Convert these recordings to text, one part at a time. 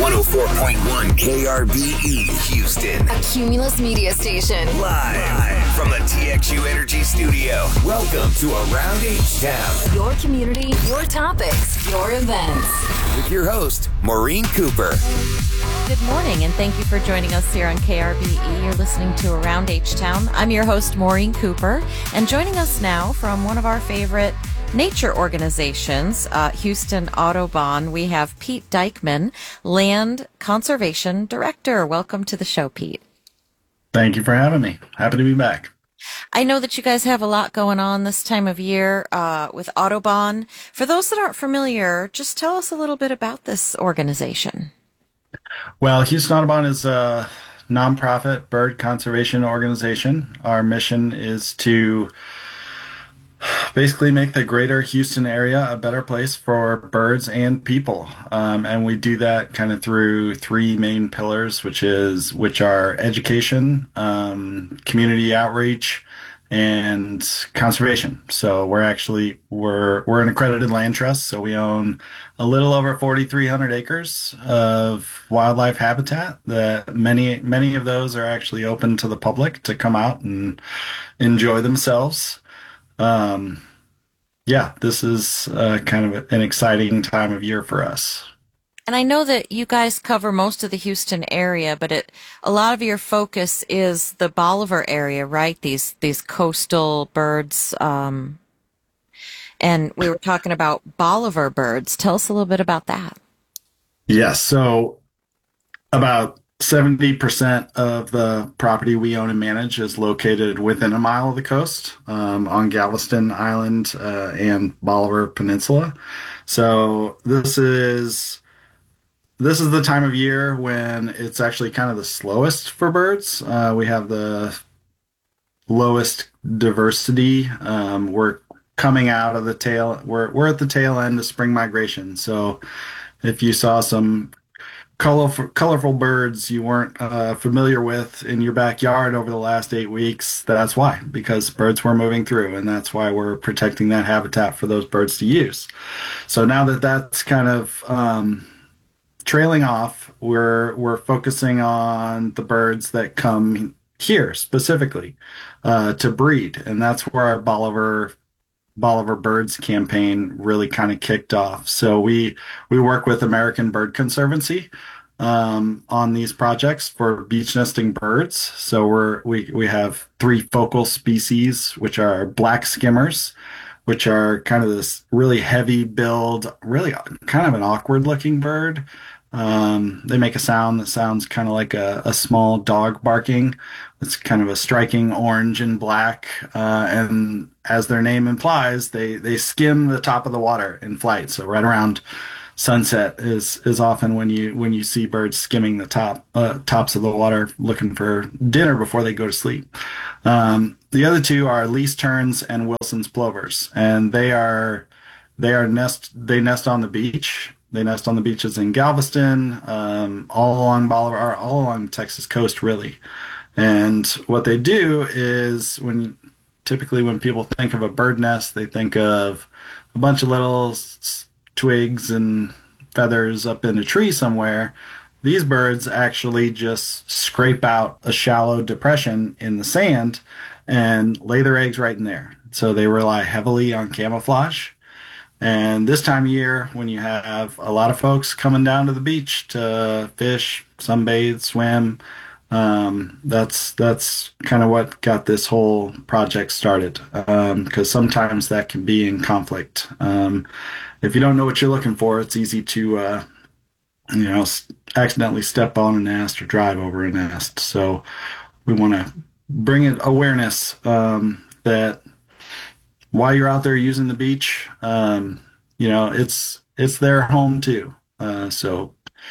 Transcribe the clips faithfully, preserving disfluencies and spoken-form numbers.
one oh four point one K R B E Houston. A Cumulus media station. Live from the T X U Energy Studio. Welcome to Around H-Town. Your community, your topics, your events. With your host, Maureen Cooper. Good morning, and thank you for joining us here on K R B E. You're listening to Around H-Town. I'm your host, Maureen Cooper, and joining us now from one of our favorite nature organizations, uh, Houston Audubon, we have Pete Dykman, Land Conservation Director. Welcome to the show, Pete. Thank you for having me. Happy to be back. I know that you guys have a lot going on this time of year uh, with Audubon. For those that aren't familiar, just tell us a little bit about this organization. Well, Houston Audubon is a nonprofit bird conservation organization. Our mission is to basically make the greater Houston area a better place for birds and people. Um, and we do that kind of through three main pillars, which is which are education, um, community outreach, and conservation. So we're actually we're we're an accredited land trust, so we own a little over forty-three hundred acres of wildlife habitat. That many many of those are actually open to the public to come out and enjoy themselves. Um, yeah, this is uh, kind of an exciting time of year for us. And I know that you guys cover most of the Houston area, but it, a lot of your focus is the Bolivar area, right? These these coastal birds. Um, and we were talking about Bolivar birds. Tell us a little bit about that. Yes, so about seventy percent of the property we own and manage is located within a mile of the coast, um, on Galveston Island uh, and Bolivar Peninsula. So this is this is the time of year when it's actually kind of the slowest for birds. Uh, we have the lowest diversity. Um, we're coming out of the tail. We're we're at the tail end of spring migration. So if you saw some colorful, colorful birds you weren't uh, familiar with in your backyard over the last eight weeks, that's why, because birds were moving through, and that's why we're protecting that habitat for those birds to use. So now that that's kind of um, trailing off, we're we're focusing on the birds that come here specifically uh, to breed, and that's where our Bolivar Bolivar Birds campaign really kind of kicked off. So we we work with American Bird Conservancy um, on these projects for beach nesting birds. So we're we we have three focal species, which are black skimmers, which are kind of this really heavy build, really kind of an awkward looking bird. Um, they make a sound that sounds kind of like a, a small dog barking. It's kind of a striking orange and black, uh, and as their name implies, they they skim the top of the water in flight. So right around sunset is is often when you when you see birds skimming the top uh, tops of the water, looking for dinner before they go to sleep. Um, the other two are least terns and Wilson's plovers, and they are they are nest they nest on the beach. They nest on the beaches in Galveston, um, all along Bolivar, all along the Texas coast, really. And what they do is, when typically when people think of a bird nest, they think of a bunch of little s- twigs and feathers up in a tree somewhere. These birds actually just scrape out a shallow depression in the sand and lay their eggs right in there. So they rely heavily on camouflage. And this time of year, when you have a lot of folks coming down to the beach to fish, sunbathe, swim, um, that's that's kind of what got this whole project started. Um, because sometimes that can be in conflict. Um, if you don't know what you're looking for, it's easy to, uh, you know, s- accidentally step on a nest or drive over a nest. So we want to bring it awareness um, that while you're out there using the beach, um, you know, it's it's their home too. Uh, so,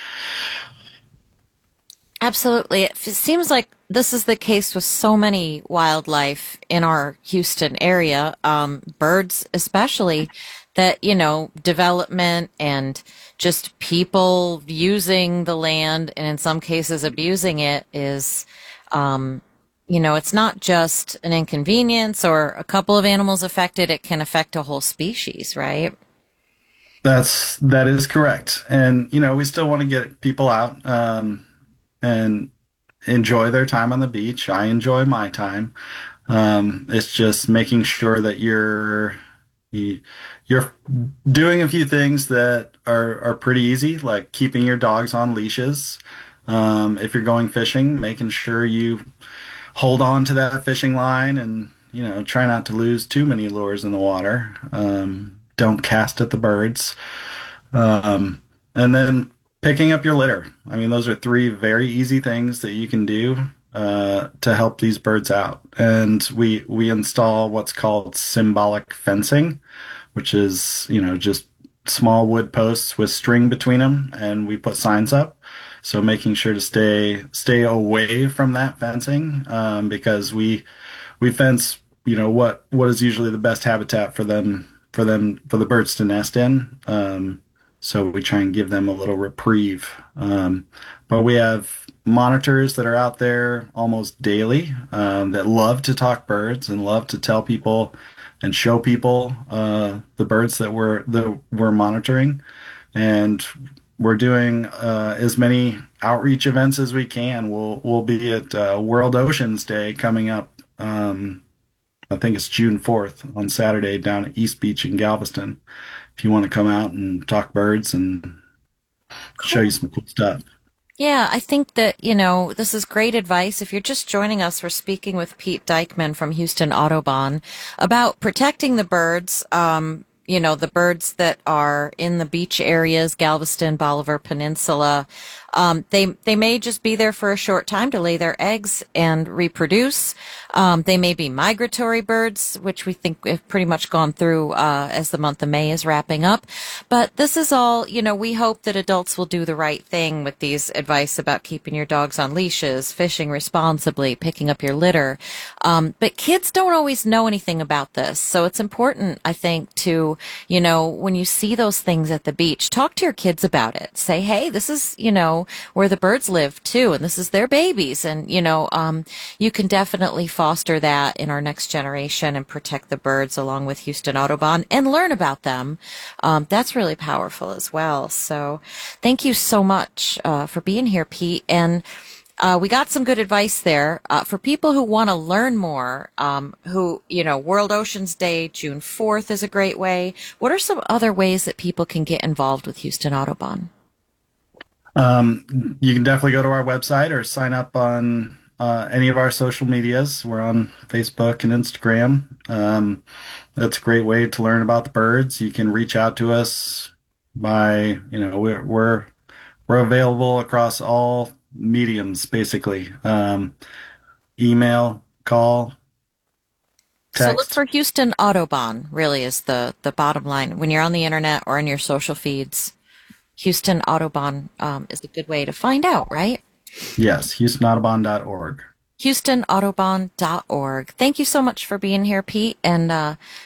Absolutely. It f- seems like this is the case with so many wildlife in our Houston area, um, birds especially, that, you know, development and just people using the land and in some cases abusing it is, um, you know, it's not just an inconvenience or a couple of animals affected. It can affect a whole species, right? That's that is correct. And you know, we still want to get people out um, and enjoy their time on the beach. I enjoy my time. Um, it's just making sure that you're you, you're doing a few things that are are pretty easy, like keeping your dogs on leashes. Um, if you're going fishing, making sure you hold on to that fishing line and you know try not to lose too many lures in the water. Um, don't cast at the birds. Um, and then picking up your litter. I mean, those are three very easy things that you can do uh, to help these birds out. And we we install what's called symbolic fencing, which is, you know, just small wood posts with string between them, and we put signs up. So making sure to stay stay away from that fencing um, because we we fence, you know, what what is usually the best habitat for them for them for the birds to nest in. Um, so we try and give them a little reprieve. Um, but we have monitors that are out there almost daily um, that love to talk birds and love to tell people and show people uh, the birds that we're that we're monitoring. And we're doing uh, as many outreach events as we can. We'll we'll be at uh, World Oceans Day coming up. Um, I think it's June fourth on Saturday down at East Beach in Galveston. If you want to come out and talk birds and show you some cool stuff. Yeah, I think that, you know, this is great advice. If you're just joining us, we're speaking with Pete Dykman from Houston Audubon about protecting the birds, um, you know, the birds that are in the beach areas, Galveston, Bolivar Peninsula. Um, they they may just be there for a short time to lay their eggs and reproduce. Um, they may be migratory birds, which we think have pretty much gone through uh, as the month of May is wrapping up. But this is all, you know, we hope that adults will do the right thing with these advice about keeping your dogs on leashes, fishing responsibly, picking up your litter. Um, but kids don't always know anything about this. So it's important, I think, to, you know, when you see those things at the beach, talk to your kids about it. Say, hey, this is, you know, where the birds live too, and this is their babies. And, you know, um, you can definitely foster that in our next generation and protect the birds along with Houston Audubon and learn about them. Um, that's really powerful as well. So thank you so much uh, for being here, Pete. And Uh, we got some good advice there. Uh, for people who want to learn more, um, who, you know, World Oceans Day, June fourth is a great way. What are some other ways that people can get involved with Houston Audubon? Um, you can definitely go to our website or sign up on uh, any of our social medias. We're on Facebook and Instagram. Um, that's a great way to learn about the birds. You can reach out to us by, you know, we're we're, we're available across all mediums, basically. Um, email, call, text. So look for Houston Audubon, really is the, the bottom line. When you're on the internet or in your social feeds, Houston Audubon um, is a good way to find out, right? Yes, houston audubon dot org. houston audubon dot org. Thank you so much for being here, Pete, and uh,